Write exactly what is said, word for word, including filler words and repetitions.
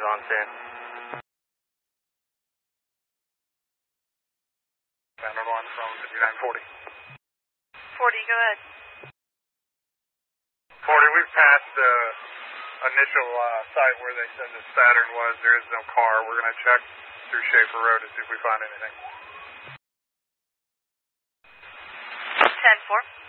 Saturn's on scene. Standard one from fifty-nine forty. forty, go ahead. forty, we've passed the initial uh, site where they said the Saturn was. There is no car. We're going to check through Schaefer Road to see if we find anything. ten four.